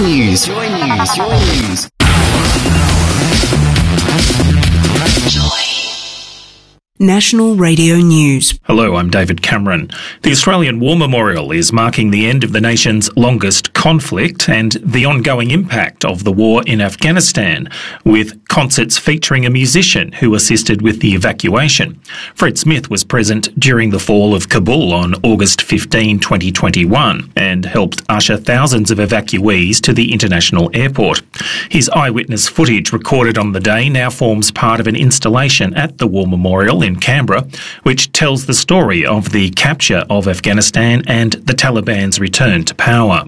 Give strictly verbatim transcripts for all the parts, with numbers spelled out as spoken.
news. Joy news. Joy news. Joy. National Radio News. Hello, I'm David Cameron. The Australian War Memorial is marking the end of the nation's longest conflict and the ongoing impact of the war in Afghanistan, with concerts featuring a musician who assisted with the evacuation. Fred Smith was present during the fall of Kabul on August fifteenth, twenty twenty-one, and helped usher thousands of evacuees to the international airport. His eyewitness footage recorded on the day now forms part of an installation at the War Memorial in Canberra, which tells the story of the capture of Afghanistan and the Taliban's return to power.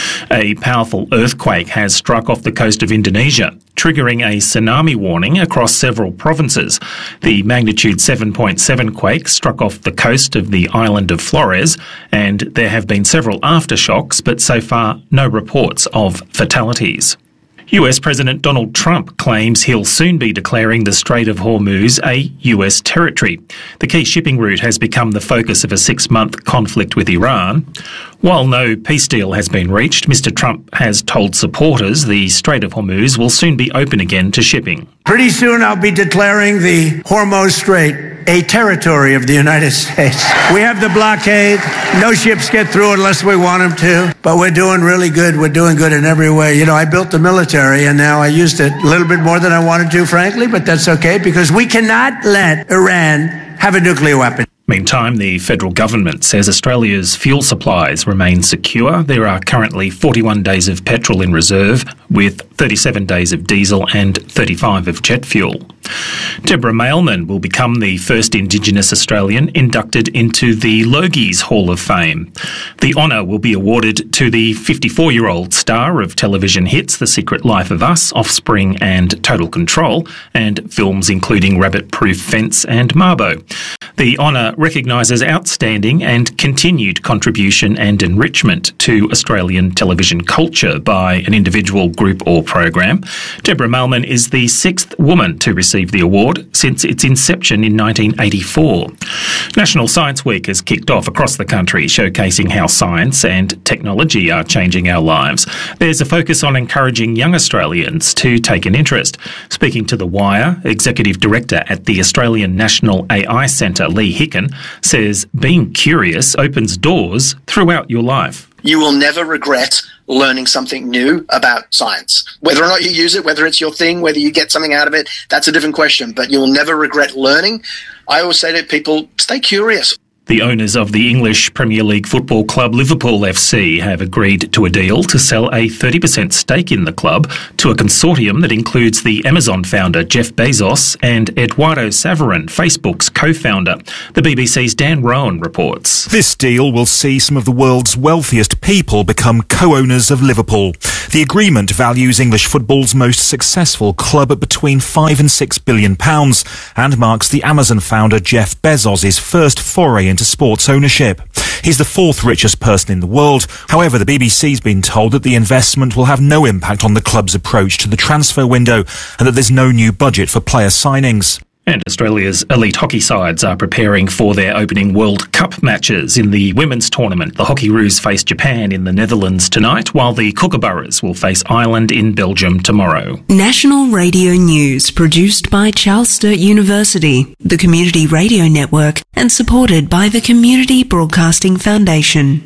A powerful earthquake has struck off the coast of Indonesia, triggering a tsunami warning across several provinces. The magnitude seven point seven quake struck off the coast of the island of Flores, and there have been several aftershocks, but so far no reports of fatalities. U S President Donald Trump claims he'll soon be declaring the Strait of Hormuz a U S territory. The key shipping route has become the focus of a six-month conflict with Iran. While no peace deal has been reached, Mister Trump has told supporters the Strait of Hormuz will soon be open again to shipping. Pretty soon I'll be declaring the Hormuz Strait a territory of the United States. We have the blockade. No ships get through unless we want them to. But we're doing really good. We're doing good in every way. You know, I built the military, and now I used it a little bit more than I wanted to, frankly, but that's okay, because we cannot let Iran have a nuclear weapon. Meantime, the federal government says Australia's fuel supplies remain secure. There are currently forty-one days of petrol in reserve, with thirty-seven days of diesel and thirty-five of jet fuel. Deborah Mailman will become the first Indigenous Australian inducted into the Logies Hall of Fame. The honour will be awarded to the fifty-four-year-old star of television hits The Secret Life of Us, Offspring and Total Control, and films including Rabbit Proof Fence and Mabo. The honour recognises outstanding and continued contribution and enrichment to Australian television culture by an individual, group or program. Deborah Mailman is the sixth woman to receive the award since its inception in nineteen eighty-four. National Science Week has kicked off across the country, showcasing how science and technology are changing our lives. There's a focus on encouraging young Australians to take an interest. Speaking to The Wire, Executive Director at the Australian National A I Centre, Lee Hicken, says being curious opens doors throughout your life. You will never regret learning something new about science. Whether or not you use it, whether it's your thing, whether you get something out of it, that's a different question, but you'll never regret learning. I always say to people, stay curious. The owners of the English Premier League football club Liverpool F C have agreed to a deal to sell a thirty percent stake in the club to a consortium that includes the Amazon founder Jeff Bezos and Eduardo Saverin, Facebook's co-founder. The B B C's Dan Rowan reports. This deal will see some of the world's wealthiest people become co-owners of Liverpool. The agreement values English football's most successful club at between five and six billion pounds and marks the Amazon founder Jeff Bezos' first foray into sports ownership. He's the fourth richest person in the world. However, the B B C's been told that the investment will have no impact on the club's approach to the transfer window and that there's no new budget for player signings. And Australia's elite hockey sides are preparing for their opening World Cup matches. In the women's tournament, the Hockeyroos face Japan in the Netherlands tonight, while the Kookaburras will face Ireland in Belgium tomorrow. National Radio News, produced by Charles Sturt University, the Community Radio Network, and supported by the Community Broadcasting Foundation.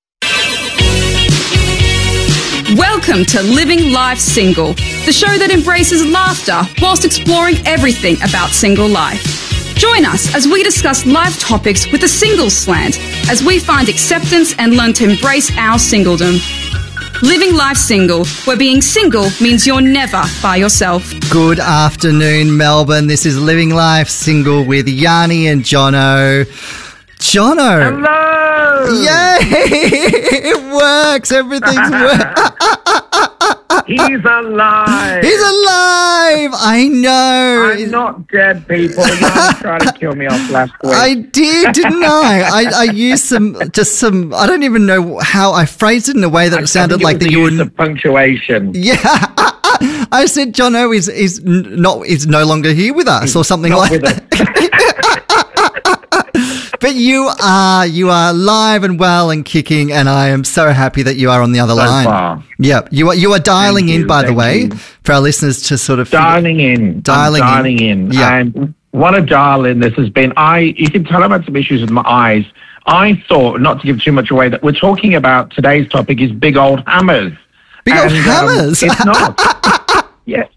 Welcome to Living Life Single, the show that embraces laughter whilst exploring everything about single life. Join us as we discuss life topics with a single slant, as we find acceptance and learn to embrace our singledom. Living Life Single, where being single means you're never by yourself. Good afternoon, Melbourne. This is Living Life Single with Yanni and Jono. Jono. Hello. Yay! It works. Everything's working. He's alive. He's alive. I know. I'm not dead, people. You tried to kill me off last week. I did, didn't I? I? I used some, just some, I don't even know how I phrased it in a way that I, it sounded I like that you were... The punctuation. Yeah. I said, Jono is, is not, is no longer here with us, or something not like with that. But you are, you are live and well and kicking, and I am so happy that you are on the other So line. far. Yep, you are. You are dialing Thank in, you, by the thank way, you. for our listeners to sort of figure- Dialing in. Dialing I'm in. dialing in. Yeah. And what a dial in this has been. I, you can tell I've had some issues with my eyes. I thought, not to give too much away, that we're talking about today's topic is big old hammers. Big old And, um, hammers? it's not. Yes.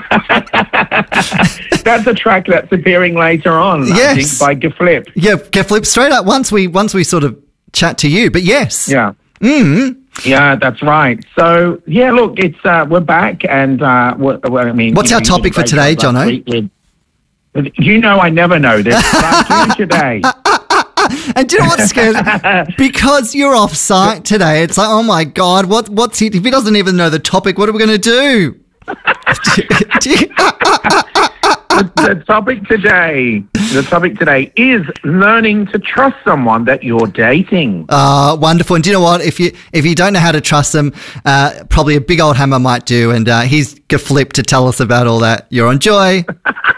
That's a track that's appearing later on, I Yes. think, by Geflip. Yeah, get flipped straight up once we once we sort of chat to you. But yes, Yeah. Mm. Yeah, that's right. So, yeah, look, it's uh, we're back, and uh, what, well, I mean, What's you our know, you topic did a for great today, job last Jono? week with- You know, I never know this. But I'm doing today. And do you know what's scary? Because you're off site today, it's like, oh my god, what what's he? If he doesn't even know the topic, what are we going to do? Do you- the, the topic today, the topic today is learning to trust someone that you're dating. Uh, wonderful. And do you know what? If you if you don't know how to trust them, uh, probably a big old hammer might do. And uh, he's geflipped to tell us about all that. You're on Joy.